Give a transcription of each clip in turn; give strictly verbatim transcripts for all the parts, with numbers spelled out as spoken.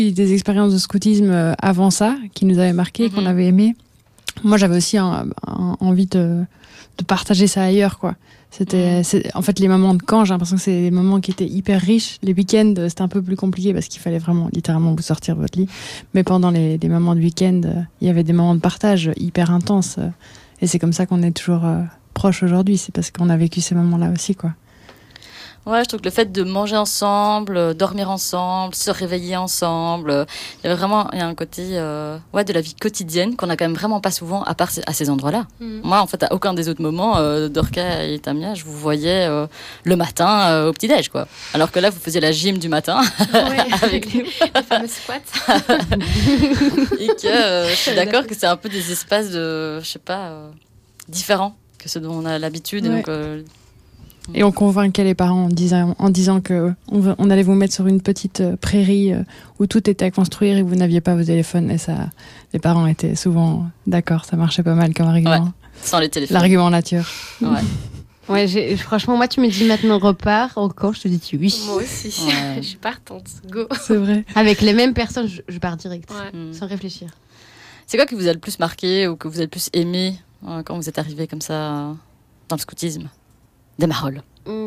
eu des expériences de scoutisme avant ça, qui nous avaient marqué, mm-hmm. qu'on avait aimé. Moi, j'avais aussi un, un, envie de, de partager ça ailleurs, quoi. C'était, mmh. c'est, en fait, les moments de camp, j'ai l'impression que c'est des moments qui étaient hyper riches. Les week-ends, c'était un peu plus compliqué parce qu'il fallait vraiment, littéralement, vous sortir de votre lit. Mais pendant les, les moments de week-end, euh, il y avait des moments de partage hyper intenses. Euh, et c'est comme ça qu'on est toujours euh, proches aujourd'hui. C'est parce qu'on a vécu ces moments-là aussi, quoi. Ouais, je trouve que le fait de manger ensemble, dormir ensemble, se réveiller ensemble, il y avait vraiment il y a un côté euh, ouais, de la vie quotidienne qu'on a quand même vraiment pas souvent, à part à ces endroits-là. Mm. Moi, en fait, à aucun des autres moments, euh, Dorca et Tamia, je vous voyais euh, le matin euh, au petit-déj, quoi. Alors que là, vous faisiez la gym du matin ouais, avec nous. Les fameux squats. Et que euh, je suis d'accord que c'est un peu des espaces de, je sais pas, euh, différents que ceux dont on a l'habitude. Ouais. Et donc... Euh, Et on convainquait les parents en disant, en disant que on, on allait vous mettre sur une petite prairie où tout était à construire et vous n'aviez pas vos téléphones. Et ça, les parents étaient souvent d'accord, ça marchait pas mal comme argument. Ouais, sans les téléphones. L'argument nature. Ouais. Ouais, j'ai, franchement, moi, tu me dis maintenant repars au camp, je te dis oui. Moi aussi, ouais. Je suis partante. Go. C'est vrai. Avec les mêmes personnes, je, je pars direct, ouais. mm. sans réfléchir. C'est quoi qui vous a le plus marqué ou que vous avez le plus aimé hein, quand vous êtes arrivé comme ça dans le scoutisme? Des Marolles. Mmh.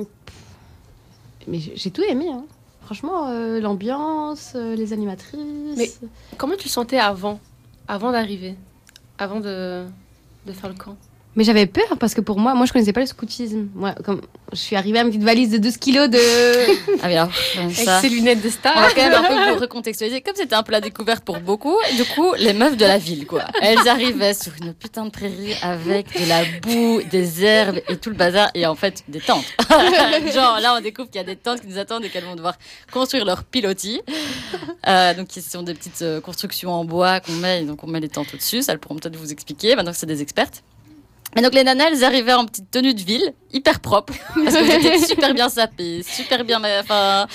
Mais j'ai tout aimé, hein. Franchement, euh, l'ambiance, euh, les animatrices. Mais comment tu sentais avant, avant d'arriver, avant de, de faire le camp? Mais j'avais peur parce que pour moi, moi je connaissais pas le scoutisme. Moi, comme je suis arrivée à une petite valise de douze kilos de. Ah oui, alors, avec ça. ses lunettes de star. On va quand même un peu vous recontextualiser. Comme c'était un peu la découverte pour beaucoup, et du coup, les meufs de la ville, quoi. Elles arrivaient sur une putain de prairie avec de la boue, des herbes et tout le bazar, et en fait, des tentes. Genre, là, on découvre qu'il y a des tentes qui nous attendent et qu'elles vont devoir construire leur pilotis. Euh, donc, qui sont des petites euh, constructions en bois qu'on met, et donc on met les tentes au-dessus. Ça, elles pourront peut-être vous expliquer. Maintenant que c'est des expertes. Et donc les nanas, elles arrivaient en petite tenue de ville, hyper propre, parce que vous étiez super bien sapées, super bien, enfin,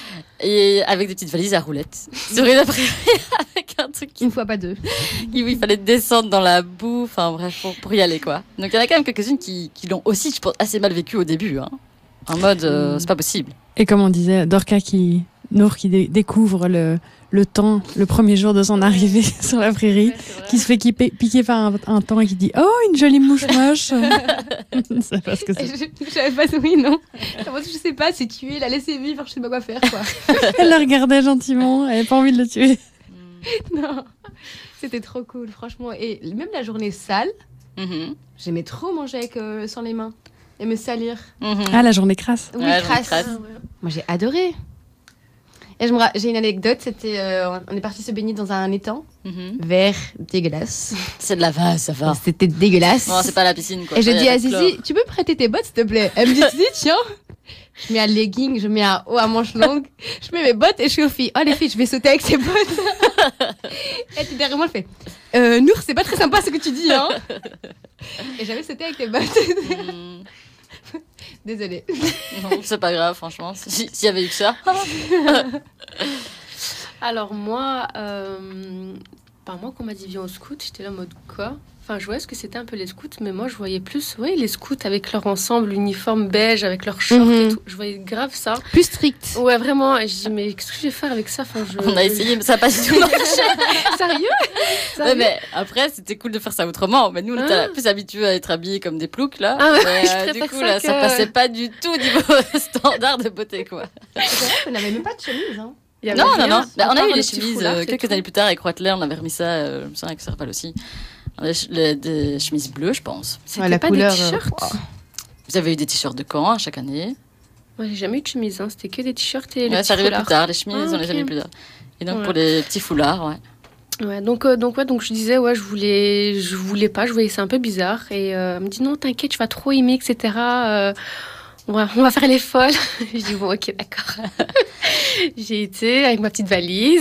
et avec des petites valises à roulettes. Sur une après avec un truc. Une fois pas deux. Où il fallait descendre dans la boue, enfin bref, pour, pour y aller quoi. Donc il y en a quand même quelques-unes qui, qui l'ont aussi, je pense, assez mal vécu au début, hein. En mode, euh, c'est pas possible. Et comme on disait, Dorca qui, Nour qui dé- découvre le, le temps, le premier jour de son arrivée sur la prairie, ouais, qui se fait piquer, piquer par un, un temps et qui dit « Oh, une jolie mouche moche !» Je sais pas ce que c'est. Je, je savais pas, oui, non. Je sais pas, c'est tuer, la laisser vivre, je sais pas quoi faire, quoi. Elle la regardait gentiment, elle avait pas envie de le tuer. Non, c'était trop cool, franchement. Et même la journée sale, mm-hmm. j'aimais trop manger avec, euh, sans les mains. Et me salir. Mm-hmm. Ah, la journée crasse. Oui, ouais, crasse. crasse. Ah, ouais. Moi, j'ai adoré. Et je me ra... j'ai une anecdote, c'était... Euh, on est parti se baigner dans un étang. Mm-hmm. Vert, dégueulasse. C'est de la vase, ça va. C'était dégueulasse. Non, c'est pas la piscine, quoi. Et je dis à Zizi, tu peux me prêter tes bottes, s'il te plaît? Elle me dit, si, tiens. Je mets un legging, je mets un haut à manches longues, je mets mes bottes et je suis aux filles. Oh, les filles, je vais sauter avec ces bottes. Elle était derrière moi, elle fait, euh, Nour, c'est pas très sympa ce que tu dis, hein. Et j'avais sauté avec tes bottes. Mm. Désolée. Non, c'est pas grave, franchement. S'il y avait eu que ça. Alors, moi, euh, par moi, qu'on m'a dit viens au scout, j'étais là en mode quoi? Enfin, je voyais ce que c'était un peu les scouts, mais moi, je voyais plus, oui, les scouts avec leur ensemble, uniforme beige, avec leurs shorts mm-hmm. et tout. Je voyais grave ça. Plus strict. Ouais, vraiment. Et je dis, mais qu'est-ce que je vais faire avec ça? Enfin, je... On a essayé, mais ça n'a pas du tout marché. Sérieux? Sérieux? Ouais, mais après, c'était cool de faire ça autrement. Mais nous, on était ah. plus habitués à être habillés comme des ploucs, là. Ah, ouais, mais, je euh, du coup, ça là, que... ça passait pas du tout au niveau standard de beauté, quoi. On n'avait même pas de chemise, hein. Non, non, non. Bah, on a eu les chemises euh, quelques années plus tard avec Roitler, on avait remis ça, euh, ça avec Serval aussi. Des, les, des chemises bleues, je pense. C'était ouais, la pas couleur, des t-shirts. Euh, wow. Vous avez eu des t-shirts de camp chaque année? Moi, j'ai jamais eu de chemise, hein. C'était que des t-shirts et les ouais, petits ça arrivait foulards. plus tard, les chemises, ah, on okay. les a mis plus tard. Et donc ouais. pour les petits foulards, ouais. Ouais, donc, euh, donc, ouais, donc je disais, ouais, je voulais, je voulais pas, je voyais ça un peu bizarre. Et euh, elle me dit, non, t'inquiète, tu vas trop aimer, et cetera. Euh, on, va, on va faire les folles. Je dis, bon, ok, d'accord. J'ai été avec ma petite valise.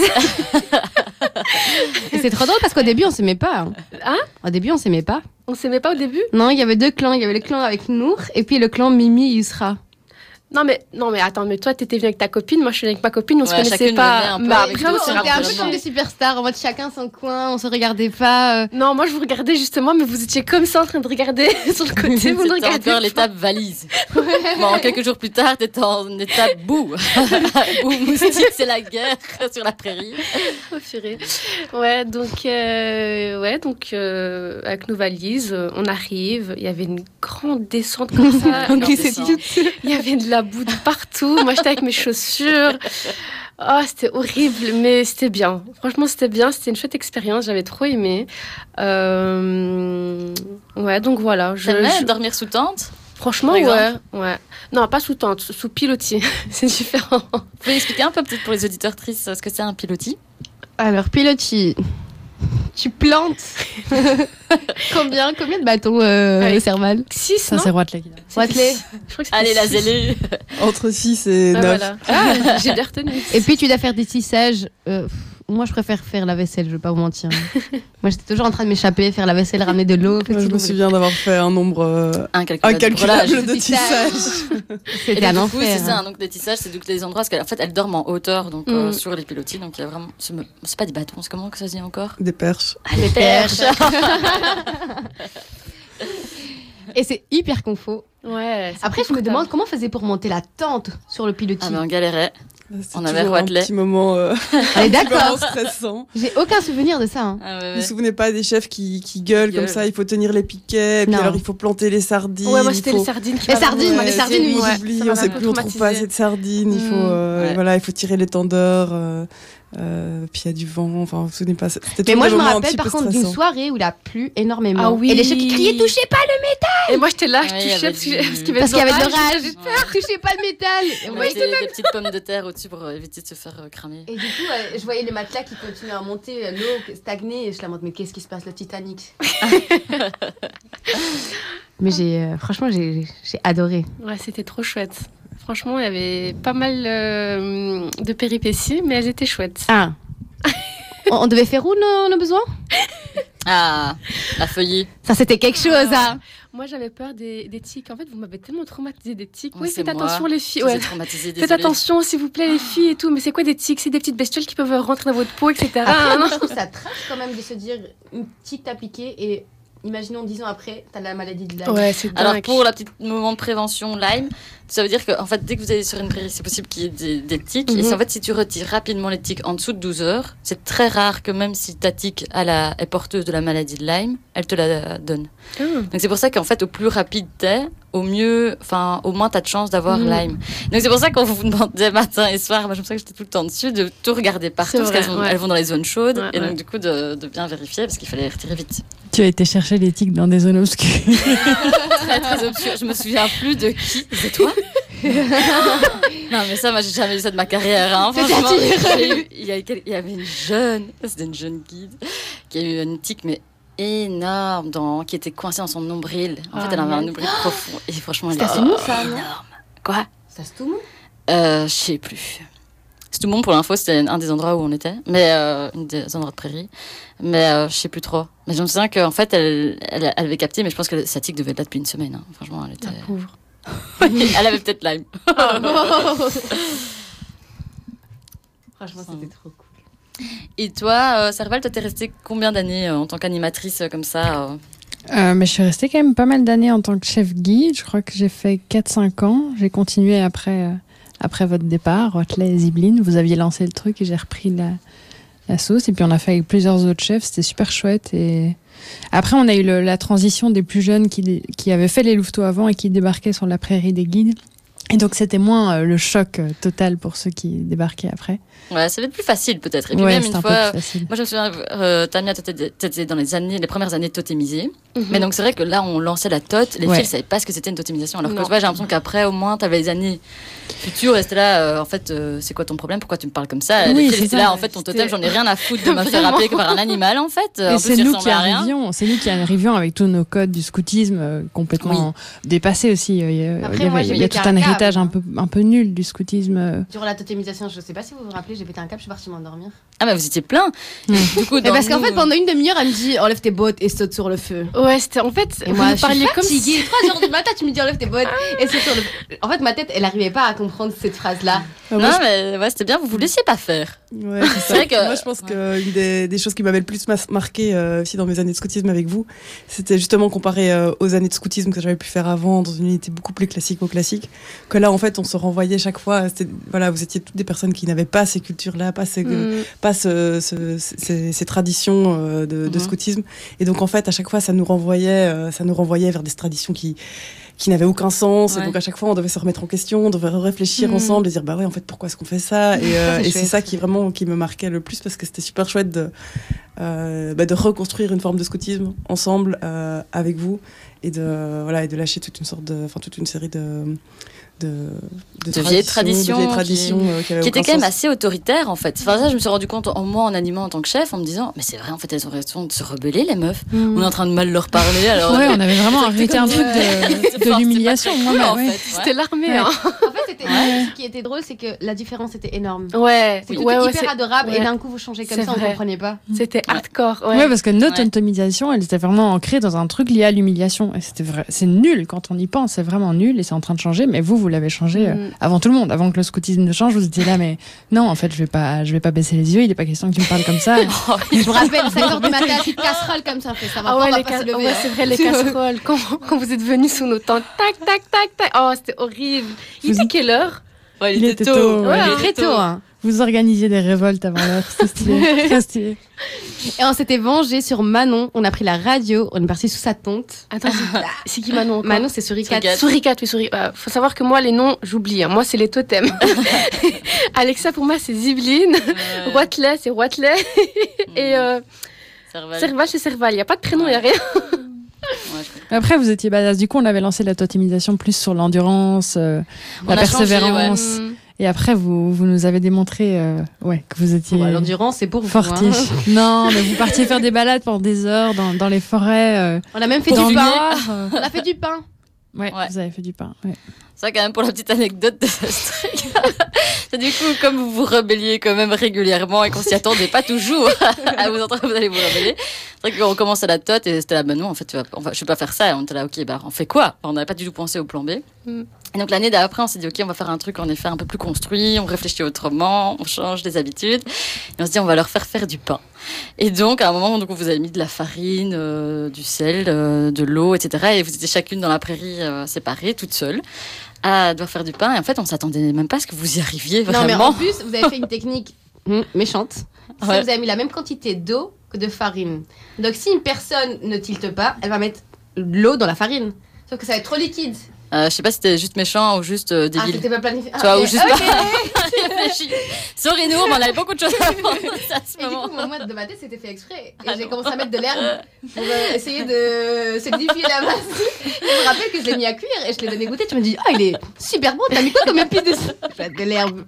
Et c'est trop drôle parce qu'au début, on s'aimait pas. Hein, hein au début, on s'aimait pas. On s'aimait pas au début? Non, il y avait deux clans. Il y avait le clan avec Nour et puis le clan Mimi et Yusra. Non mais, non mais attends, mais toi t'étais venue avec ta copine, moi je suis venue avec ma copine, on se Ouais, connaissait chacune pas. venait un peu Bah, avec grave, d'autres, c'est c'est C'était un peu rapprochement. comme des superstars, en mode chacun son coin, on se regardait pas. euh. Non, moi je vous regardais justement, mais vous étiez comme ça en train de regarder sur le côté, vous ne C'était regardez encore pas. l'étape valise. Bon, quelques jours plus tard, t'étais en étape boue. Boue, moustique, c'est la guerre sur la prairie. Oh, purée. Ouais, donc, euh, ouais, donc euh, avec nos valises, euh, on arrive. Il y avait une grande descente comme ça. Ok, Non, c'est descente. Il y avait de la boue de partout. Moi, j'étais avec mes chaussures. Oh, c'était horrible, mais c'était bien. Franchement, c'était bien. C'était une chouette expérience. J'avais trop aimé. Euh, Ouais, donc voilà. Je, T'aimais je- dormir sous tente? Franchement, Par ouais, exemple ouais. Non, pas sous tente, sous pilotis. C'est différent. Vous pouvez expliquer un peu peut-être pour les auditeurs tristes ce que c'est un pilotis? Alors, pilotis, tu plantes combien, combien de bâtons euh, Ouais. au Serval? Six, Ça, non c'est Roitelet qui l'a. Roitelet. Je crois que c'était Allez, la six. zélée. Entre six et Ah, neuf. voilà. Ah, j'ai bien retenu. Et puis tu dois faire des tissages. euh, pff, moi, je préfère faire la vaisselle, je vais pas vous mentir. Moi, j'étais toujours en train de m'échapper, faire la vaisselle, ramener de l'eau. Je me souviens d'avoir fait un nombre euh, Incalculable. incalculable de Tissage. tissage. Et C'était un donc, du coup, enfer. c'est ça, hein, donc des tissages, c'est donc des endroits, parce qu'en fait, elles dorment en hauteur, donc euh, Mm. sur les pilotis, donc il y a vraiment, c'est c'est pas des bâtons, c'est comment que ça se dit encore? Des perches. Ah, les perches. Et c'est hyper confort. Ouais. c'est Après, je me confortable. demande comment on faisait pour monter la tente sur le pilotis. Ah, mais on galérait. C'est On avait toujours un Roitelet. petit moment euh, On est vraiment d'accord. stressant. J'ai aucun souvenir de ça. hein. Ah, ouais, Vous ouais. vous souvenez pas des chefs qui, qui gueulent Qui comme gueulent. ça, il faut tenir les piquets, et puis Non. alors il faut planter les sardines. Ouais, moi il c'était faut... les sardines qui Les m'avaient- sardines, moi, les Ouais, sardines, c'est- oui. on Ouais, oublie, ça on m'avait sait un peu plus, on trouve pas traumatisée. assez de sardines, il faut, Mm. euh, Ouais. voilà, il faut tirer les tendeurs, euh, euh, puis il y a du vent, enfin, vous vous souvenez pas, c'était Mais toujours moi, des je me moments un rappelle petit par peu contre d'une stressants. soirée où il a plu énormément. Ah oui. Et les chefs qui criaient touchez pas le Et moi j'étais là, je Ouais, il y touchais avait parce du- que- parce qu'il y avait Parce qu'il y avait de l'orage. l'orage. Touchez pas le métal. Et On moi, mettait des petites pommes de terre au-dessus pour euh, éviter de se faire euh, cramer. Et du coup, euh, je voyais les matelas qui continuaient à monter, euh, l'eau stagnait, et je la montre, mais qu'est-ce qui se passe, le Titanic? Mais j'ai, euh, franchement, j'ai, j'ai adoré. Ouais, c'était trop chouette. Franchement, il y avait pas mal euh, de péripéties, mais elles étaient chouettes. Ah. on, on devait faire où nos, nos besoins? Ah, la feuillée. Ça, c'était quelque chose, hein. Moi, j'avais peur des, des tiques. En fait, vous m'avez tellement traumatisé des tiques. Ouais, oui, c'est faites moi. attention, les filles. Je vous ai Ouais. traumatisée, Faites désolée. attention, s'il vous plaît, les filles et tout. Mais c'est quoi des tiques? C'est des petites bestioles qui peuvent rentrer dans votre peau, et cetera. Après, Ah, moi, non. je trouve ça trash quand même de se dire une tique t'a piqué et imaginons dix ans après, t'as la maladie de Lyme. Ouais, c'est Alors dingue. pour la petite moment de prévention Lyme, ça veut dire que en fait dès que vous allez sur une prairie, c'est possible qu'il y ait des, des tiques. Et Mhm. c'est en fait si tu retires rapidement les tiques en dessous de douze heures, c'est très rare que même si ta tique elle a- est porteuse de la maladie de Lyme, elle te la donne. Ah. Donc c'est pour ça qu'en fait au plus rapide t'es, au mieux, enfin au moins t'as de chance d'avoir Mhm. Lyme. Donc c'est pour ça qu'on vous demandait matin et soir, moi je me souviens que j'étais tout le temps dessus, de tout regarder partout C'est parce vrai, qu'elles vont, ouais. elles vont dans les zones chaudes Ouais, et donc ouais. du coup de, de bien vérifier parce qu'il fallait les retirer vite. Tu as été chercher les tiques dans des zones obscures. Très très obscur. Je me souviens plus de qui. C'est toi Non mais ça, moi j'ai jamais eu ça de ma carrière. Hein. Franchement, j'ai eu- il y, a quel- il y avait une jeune, c'était une jeune guide qui a eu une tique mais énorme, dans, qui était coincée dans son nombril. En fait, Ah, elle avait un merde. nombril profond et franchement, elle C'est était assez mou, ça, non? énorme. Quoi Ça se tout mou. euh, Je sais plus. C'est tout bon pour l'info, c'était un des endroits où on était, mais euh, un des endroits de prairie. Mais euh, je sais plus trop. Mais je me souviens qu'en fait, elle, elle, elle avait capté, mais je pense que sa tique devait être là depuis une semaine. Hein. Franchement, elle était. La pauvre. Elle avait peut-être Lyme. Franchement, c'était trop cool. Et toi, euh, Serval, toi, t'es restée combien d'années euh, en tant qu'animatrice euh, comme ça euh Euh, mais je suis restée quand même pas mal d'années en tant que chef guide. Je crois que j'ai fait quatre cinq ans. J'ai continué après, euh, après votre départ, Roitelet et Zibline. Vous aviez lancé le truc et j'ai repris la, la sauce. Et puis on a fait avec plusieurs autres chefs. C'était super chouette. Et après, on a eu le- la transition des plus jeunes qui, dé- qui avaient fait les louveteaux avant et qui débarquaient sur la prairie des guides. Et donc c'était moins euh, le choc euh, total pour ceux qui débarquaient après. Ouais, ça va être plus facile peut-être. Et puis Ouais, même c'était une un fois. peu plus facile. Moi, je me souviens, euh, Tania, t'étais t'étais dans les années, les premières années de totémiser. Mhm. Mais donc, c'est vrai que là, on lançait la tote. Les Ouais. filles ne savaient pas ce que c'était une totémisation. Alors que Non. tu vois, j'ai l'impression qu'après, au moins, tu avais les années futures. Et c'était là, euh, en fait, euh, c'est quoi ton problème? Pourquoi tu me parles comme ça? Oui, Les filles, c'est c'était ça. là, en fait, ton totem, C'était- j'en ai rien à foutre de me faire Vraiment. appeler que par un animal, en fait. En Et plus, c'est il nous qui ressemblait à rien. arrivions, c'est nous qui arrivions avec tous nos codes du scoutisme euh, complètement dépassés aussi. Il y a, Après, il y moi, avait- j'ai il y a le tout un caractère. héritage héritage un peu, un peu nul du scoutisme. Durant la totémisation, je sais pas si vous vous rappelez, j'ai pété un câble, je suis partie m'endormir. Ah, mais vous étiez plein. Mm. Du coup, Mais dans parce qu'en nous- fait, pendant une demi-heure, elle me dit enlève tes bottes et saute sur le feu. Ouais, c'était en fait. Et vous moi, me je suis parliez comme fatiguée. si. trois heures du matin, tu me dis enlève tes bottes et saute sur le feu. En fait, ma tête, elle arrivait pas à comprendre cette phrase-là. Ah, moi, Non, mais ouais, c'était bien, vous vous laissiez pas faire. Ouais, c'est ça. vrai que- Moi, je pense qu'une des, des choses qui m'avait le plus mas- marqué euh, aussi dans mes années de scoutisme avec vous, c'était justement comparé euh, aux années de scoutisme que j'avais pu faire avant, dans une unité beaucoup plus classique au classique, que là, en fait, on se renvoyait chaque fois. C'était- Voilà, vous étiez toutes des personnes qui n'avaient pas ces cultures-là, pas ces, Mm. pas ce, ce- ces, ces traditions euh, de, de Mhm. scoutisme. Et donc, en fait, à chaque fois, ça nous renvoyait, euh, ça nous renvoyait vers des traditions qui qui n'avaient aucun sens. Ouais. Et donc, à chaque fois, on devait se remettre en question, on devait réfléchir Mhm. ensemble, et dire, bah ouais, en fait, pourquoi est-ce qu'on fait ça? Et, euh, c'est et c'est chouette. ça qui vraiment qui me marquait le plus, parce que c'était super chouette de, euh, bah, de reconstruire une forme de scoutisme ensemble euh, avec vous, et de voilà et de lâcher toute une sorte de, enfin toute une série de de, De vieilles traditions de vieilles qui- traditions euh, qui, avaient Qui était aucun quand même sens. assez autoritaire en fait. Enfin ça, je me suis rendu compte en moi en animant en tant que chef en me disant mais c'est vrai en fait elles ont raison de se rebeller les meufs. Mm. On est en train de mal leur parler alors. Ouais, on avait vraiment C'était arrêté un comme- truc Ouais. de, C'est de fort, l'humiliation. c'est pas Moi, très cool, mais en ouais. fait. C'était l'armée, Ouais. hein. En fait, c'était, Ouais. ce qui était drôle, c'est que la différence était énorme. Ouais, C'était ouais, ouais, hyper c'est- adorable ouais. et d'un coup, vous changez comme C'est ça, on vrai. comprenait pas. C'était hardcore. Ouais. Ouais, parce que notre Ouais. automisation, elle était vraiment ancrée dans un truc lié à l'humiliation. Et c'était vrai, c'est nul quand on y pense, c'est vraiment nul et c'est en train de changer. Mais vous, vous l'avez changé euh, Mm. avant tout le monde, avant que le scoutisme ne change. Vous étiez là, mais non, en fait, je vais pas, je vais pas baisser les yeux. Il est pas question que tu me parles comme ça. Je me rappelle, cinq heures du matin, petite casserole comme ça, fait ça va Ah pas, ouais, on va les pas cas- se lever. ouais, hein. c'est vrai, les casseroles. Quand, quand vous êtes venus sous nos tentes, tac, tac, tac, tac. Oh, c'était horrible. Il Vous- était quelle heure? Ouais, Il était tôt, ouais. il était Très tôt, hein. Vous organisiez des révoltes avant l'heure. C'était stylé. Très stylé. Et on s'était vengé sur Manon. On a pris la radio, on est parti sous sa tente. Attends, c'est- c'est qui Manon encore? Manon, c'est Suricat. Suricat. Souricat, oui, Souricat. Euh, faut savoir que moi, les noms, j'oublie. hein. Moi, c'est les totems. Alexa, pour moi, c'est Zibeline. Ouais. Watley, c'est Watley. Et euh, Serval. Serval, c'est Serval. Il n'y a pas de prénom, il n'y a rien. Ouais, je comprends. Après, vous étiez badass. Du coup, on avait lancé la totémisation plus sur l'endurance, euh, On la a changé, persévérance. ouais. Mm. Et après, vous, vous nous avez démontré euh, ouais, que vous étiez Bon, l'endurance, c'est pour vous. fortiche. hein. Non, mais vous partiez faire des balades pendant des heures dans, dans les forêts. euh, On a même fait dans du le pain. noir, euh. On a fait du pain. Ouais, Ouais. vous avez fait du pain. Ouais. Ça, quand même, pour la petite anecdote de ce truc. C'est du coup, comme vous vous rebelliez quand même régulièrement et qu'on s'y attendait pas toujours à vous entendre, vous allez vous rebeller. C'est vrai qu'on commence à la tote et c'était là, bah non, en fait, tu vas, on va, je vais pas faire ça. Et on était là, ok, bah, on fait quoi? On n'avait pas du tout pensé au plan B. Mm. Et donc, l'année d'après, on s'est dit, ok, on va faire un truc en effet un peu plus construit, on réfléchit autrement, on change des habitudes. Et on se dit, on va leur faire faire du pain. Et donc, à un moment, donc, on vous avait mis de la farine, euh, du sel, euh, de l'eau, et cetera. Et vous étiez chacune dans la prairie euh, séparée, toute seule, à devoir faire du pain. Et en fait, on s'attendait même pas à ce que vous y arriviez Non, mais vraiment. en plus, vous avez fait une technique hum, méchante. C'est Ouais. que vous avez mis la même quantité d'eau que de farine. Donc, si une personne ne tilte pas, elle va mettre de l'eau dans la farine. Sauf que ça va être trop liquide. Euh, je sais pas si c'était juste méchant ou juste euh, Ah, débile. c'était pas planifié. Tu vois, ok. ou juste Ok. pas réfléchi. Sorry, nous, mais on avait beaucoup de choses à prendre à ce Et du moment. coup, moi, de ma tête, c'était fait exprès. Et Ah j'ai non. commencé à mettre de l'herbe pour euh, essayer de solidifier la masse. Et je me rappelle que je l'ai mis à cuire et je l'ai donné goûter. Tu me dis, ah, il est super bon, t'as mis quoi comme épice dessus? Je vais mettre de l'herbe.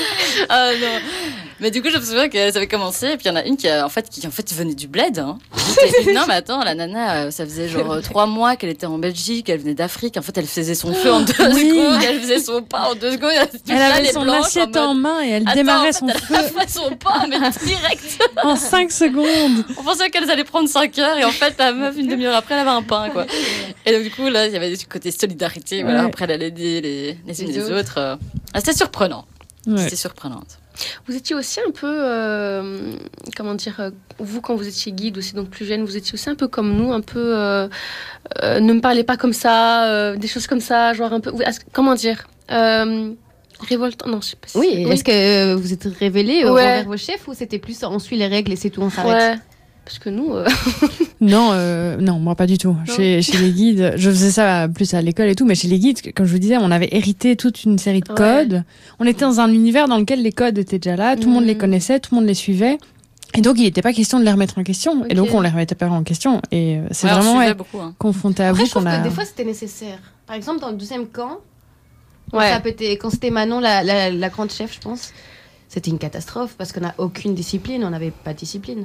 Ah non. Mais du coup, je me souviens que ça avait commencé, et puis il y en a une qui, a, en fait, qui en fait venait du bled. Hein. Était- non, mais attends, la nana, euh, ça faisait genre euh, trois mois qu'elle était en Belgique, elle venait d'Afrique. En fait, elle faisait son feu en deux Oui. secondes, elle faisait son pain en deux secondes. Elle, Elle avait son assiette en main et elle démarrait son Elle feu a fait son pain, mais direct. en cinq secondes. On pensait qu'elles allaient prendre cinq heures, et en fait, la meuf, une demi-heure après, elle avait un pain, quoi. Et donc, du coup, là, il y avait du côté solidarité. Voilà. Ouais. Après, elle allait aider les, les unes Les les autres. autres. euh. Ah, c'était surprenant. Ouais. C'était surprenante. Vous étiez aussi un peu, euh, comment dire, euh, vous quand vous étiez guide aussi, donc plus jeune, vous étiez aussi un peu comme nous, un peu, euh, euh, ne me parlez pas comme ça, euh, des choses comme ça, genre un peu, est-ce- comment dire, euh, révoltant, non, je sais pas. si- Oui, est-ce que euh, vous êtes révélé Ouais. envers vos chefs ou c'était plus on suit les règles et c'est tout, on s'arrête? Ouais, parce que nous, euh, Non, euh, non, moi pas du tout. Chez, chez les guides, je faisais ça plus à l'école et tout, mais chez les guides, comme je vous disais, on avait hérité toute une série de Ouais. codes. On était dans un univers dans lequel les codes étaient déjà là, tout le monde Mhm. les connaissait, tout le monde les suivait. Et donc, il n'était pas question de les remettre en question. Et Ok. donc, on les remettait pas en question. Et euh, c'est Ouais, on vraiment suivait ouais, beaucoup. Hein. confronté à Après, vous je trouve qu'on a. que des fois c'était nécessaire. Par exemple, dans le douzième camp, ouais. ça a pété- quand c'était Manon, la, la, la grande chef, je pense, c'était une catastrophe parce qu'on n'a aucune discipline, on n'avait pas de discipline.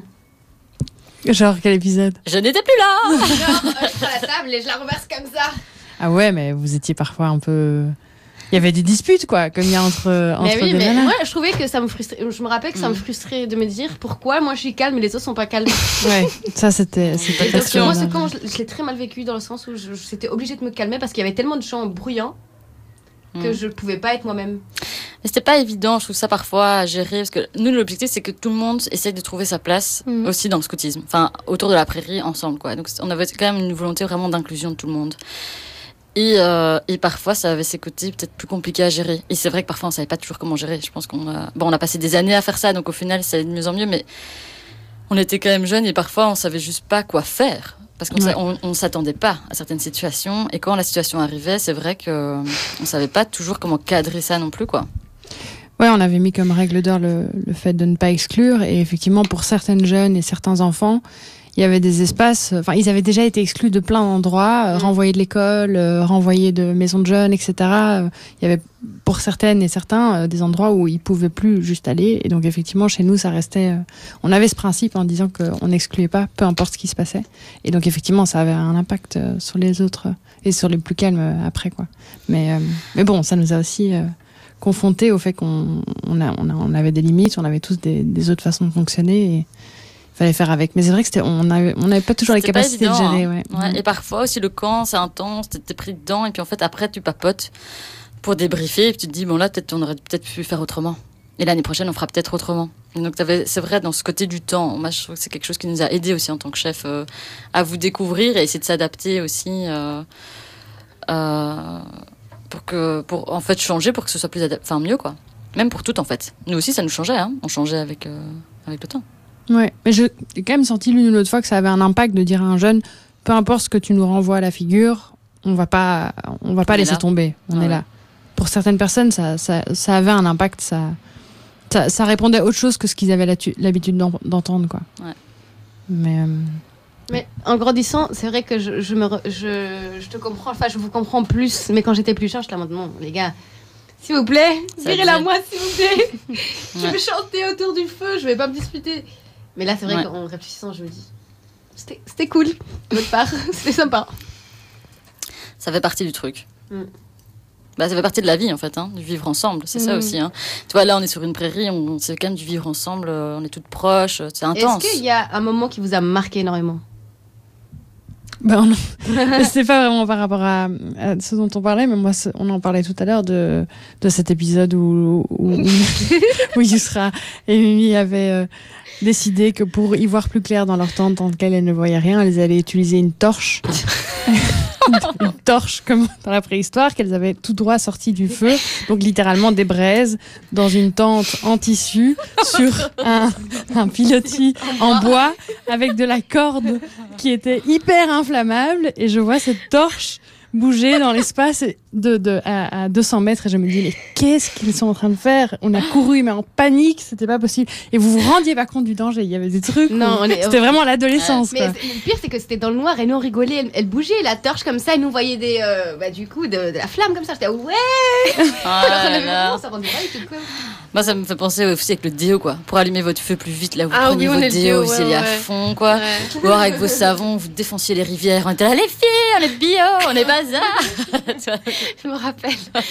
Genre, quel épisode? Je n'étais plus là. Genre, euh, je prends la table et je la reverse comme ça. Ah ouais, mais vous étiez parfois un peu. il y avait des disputes, quoi, comme il y a entre, entre Mais oui, des mais nanas. moi, je trouvais que ça me frustrait. Je me rappelle que ça me frustrait de me dire pourquoi moi je suis calme et les autres sont pas calmes. Ouais, ça, c'était, c'était Et pas donc, sûr. moi, ce camp, je, je l'ai très mal vécu dans le sens où je, je- j'étais obligée de me calmer parce qu'il y avait tellement de gens bruyants que Mm. je pouvais pas être moi-même. Mais c'était pas évident, je trouve ça parfois à gérer, parce que nous, l'objectif, c'est que tout le monde essaye de trouver sa place Mhm. aussi dans le scoutisme, enfin, autour de la prairie, ensemble, quoi. Donc, on avait quand même une volonté vraiment d'inclusion de tout le monde. Et, euh, et parfois, ça avait ses côtés peut-être plus compliqués à gérer. Et c'est vrai que parfois, on savait pas toujours comment gérer. Je pense qu'on a, bon, on a passé des années à faire ça, donc au final, ça allait de mieux en mieux, mais on était quand même jeunes et parfois, on savait juste pas quoi faire. Parce qu'on Ouais. sa- on, on s'attendait pas à certaines situations. Et quand la situation arrivait, c'est vrai que on savait pas toujours comment cadrer ça non plus, quoi. Ouais, on avait mis comme règle d'or le, le fait de ne pas exclure. Et effectivement, pour certaines jeunes et certains enfants, il y avait des espaces. Enfin, ils avaient déjà été exclus de plein d'endroits, euh, Mm. renvoyés de l'école, euh, renvoyés de maisons de jeunes, et cetera. Euh, Il y avait pour certaines et certains euh, des endroits où ils pouvaient plus juste aller. Et donc, effectivement, chez nous, ça restait. euh, on avait ce principe en disant qu'on n'excluait pas, peu importe ce qui se passait. Et donc, effectivement, ça avait un impact euh, sur les autres euh, et sur les plus calmes euh, après, quoi. Mais, euh, mais bon, ça nous a aussi euh, confrontés au fait qu'on on a, on a- on avait des limites, on avait tous des, des autres façons de fonctionner. Et, fallait faire avec. Mais c'est vrai que c'était, on avait, on n'avait pas toujours les C'était pas capacités évident, de gérer. hein. Ouais. Ouais, Mhm. Et parfois aussi le camp, c'est intense, t'es pris dedans, et puis en fait après tu papotes pour débriefer, et puis tu te dis bon là peut-être on aurait peut-être pu faire autrement. Et l'année prochaine on fera peut-être autrement. Et donc t'avais, c'est vrai dans ce côté du temps, moi je trouve que c'est quelque chose qui nous a aidé aussi en tant que chef euh, à vous découvrir et essayer de s'adapter aussi euh, euh, pour que, pour en fait changer pour que ce soit plus adap- enfin mieux quoi. Même pour tout en fait. Nous aussi ça nous changeait, hein. On changeait avec euh, avec le temps. Ouais. Mais je- j'ai quand même senti l'une ou l'autre fois que ça avait un impact de dire à un jeune, peu importe ce que tu nous renvoies à la figure, on va pas, on va pas On est laisser là. tomber. On Ah est ouais. là. Pour certaines personnes, ça, ça, ça avait un impact. Ça, ça, ça répondait à autre chose que ce qu'ils avaient latu- l'habitude d'en- d'entendre, quoi. Ouais. Mais euh, Mais en grandissant, c'est vrai que je, je, me re- je, je te comprends, enfin je vous comprends plus. Mais quand j'étais plus jeune, je la non, les gars, s'il vous plaît, Ça virez-la faisait- moi, s'il vous plaît. Je Ouais. vais chanter autour du feu, je vais pas me disputer. Mais là, c'est vrai Ouais. qu'en réfléchissant, je me dis, c'était c'était cool, de votre part, c'était sympa. Ça fait partie du truc. Mm. Bah, ça fait partie de la vie, en fait, hein, du vivre ensemble. C'est ça Mm. aussi. Hein. Tu vois, là, on est sur une prairie, on, c'est quand même du vivre ensemble, euh, on est toutes proches, euh, c'est intense. Est-ce qu'il y a un moment qui vous a marqué énormément? ben, on- c'était pas vraiment par rapport à, à ce dont on parlait, mais moi, c'est- on en parlait tout à l'heure de, de cet épisode où, où, où, où Yusra et Mimi avaient euh, décidé que pour y voir plus clair dans leur tente dans laquelle elles ne voyaient rien, elles allaient utiliser une torche. Une torche comme dans la préhistoire qu'elles avaient tout droit sortie du feu, donc littéralement des braises dans une tente en tissu sur un, un pilotis en bois avec de la corde qui était hyper inflammable, et je vois cette torche bouger dans l'espace de, de, à, à deux cents mètres, et je me dis mais qu'est-ce qu'ils sont en train de faire? On a couru mais en panique, c'était pas possible, et vous vous rendiez pas compte du danger, il y avait des trucs où- Non, on est- c'était vraiment l'adolescence, Mais quoi. c'est- le pire, c'est que c'était dans le noir et nous on rigolait. Elle, elle bougeait la torche comme ça et nous on voyait des, euh, bah, du coup de, de la flamme comme ça. J'étais ouais. Ah Alors qu'on là avait là. vraiment, ça rendait pas du tout quoi. Moi, ça me fait penser aussi avec le déo, quoi. Pour allumer votre feu plus vite, là, vous Ah prenez oui, on vos est le déos, déo, vous y ouais, allez à ouais. fond, quoi. Ouais. Ou alors avec vos savons, vous défonciez les rivières. On était là, les filles, on est bio, on est bazar. Tu vois. Je me rappelle.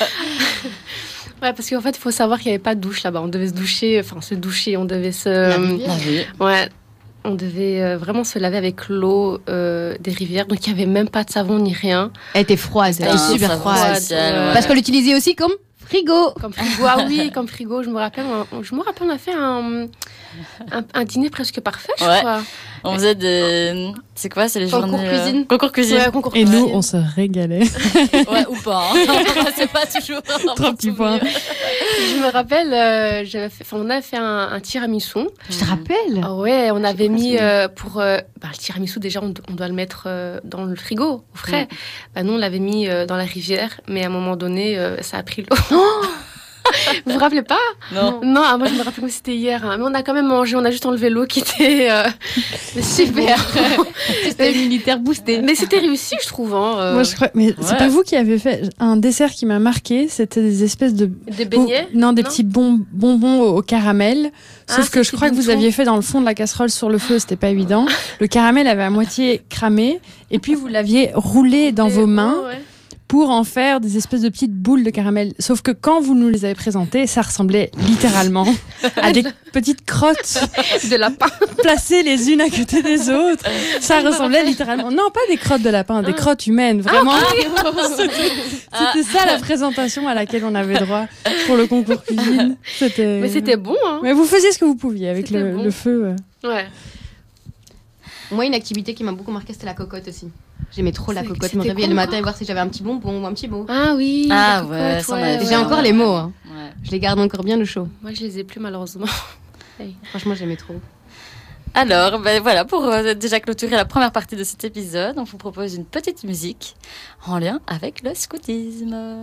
Ouais, parce qu'en fait, il faut savoir qu'il n'y avait pas de douche là-bas. On devait se doucher, enfin se doucher, on devait se. La rivière. Ah oui. Ouais. On devait euh, vraiment se laver avec l'eau euh, des rivières. Donc il n'y avait même pas de savon ni rien. Elle était froide, elle Ah, était super savon froide. spécial, ouais. ouais. Parce qu'on l'utilisait aussi comme frigo. Comme frigo, ah oui, comme frigo. Je me rappelle, on, je me rappelle, on a fait un, un, un dîner presque parfait, je Ouais. crois. On faisait des. C'est quoi, c'est les Concours journées. euh, cuisine. Concours cuisine. Ouais, concours Et nous, cuisine. on se régalait. Ouais, ou pas. Hein. C'est pas toujours. un Trois bon petits souvenir. points. Je me rappelle, euh, j'avais fait, enfin, on a fait un, un tiramisu. Je te rappelle. Ah ouais, on avait pas mis souvenir. euh, pour euh, bah, le tiramisu déjà, on, do- on doit le mettre euh, dans le frigo au frais. Bah, nous, on l'avait mis euh, dans la rivière, mais à un moment donné, euh, ça a pris l'eau. Vous vous rappelez pas? Non. Non, ah, moi je me rappelle comme si c'était hier. hein. Mais on a quand même mangé, on a juste enlevé l'eau qui était euh, super. C'était militaire boosté. Mais c'était réussi, je trouve. Hein, euh, Moi, je crois, mais c'est Ouais. pas vous qui avez fait un dessert qui m'a marqué. C'était des espèces de Des beignets. non, des Non petits bon- bonbons au, au caramel. Ah, Sauf que je c'était crois que vous bouton. aviez fait dans le fond de la casserole sur le feu, c'était pas évident. Le caramel avait à moitié cramé, et puis vous l'aviez roulé dans vos mains Ouais, ouais. pour en faire des espèces de petites boules de caramel. Sauf que quand vous nous les avez présentées, ça ressemblait littéralement à des petites crottes De lapin. placées les unes à côté des autres. Ça ressemblait littéralement... Non, pas des crottes de lapin, des crottes humaines, vraiment. C'était ça la présentation à laquelle on avait droit pour le concours cuisine. C'était... Mais c'était bon, hein. Mais vous faisiez ce que vous pouviez avec C'était le, bon. le feu. euh. Ouais. Moi, une activité qui m'a beaucoup marqué, c'était la cocotte aussi. J'aimais trop la C'est- cocotte. Me c'était réveiller quoi, le matin quoi et voir si j'avais un petit bonbon ou un petit mot. Ah oui. Ah la ouais, cocotte, ça, on avait J'ai Ouais, encore ouais. les mots. Hein. Ouais. Je les garde encore bien au chaud. Moi, je les ai plus, malheureusement. Franchement, j'aimais trop. Alors, ben voilà, pour euh, déjà clôturer la première partie de cet épisode, on vous propose une petite musique en lien avec le scoutisme.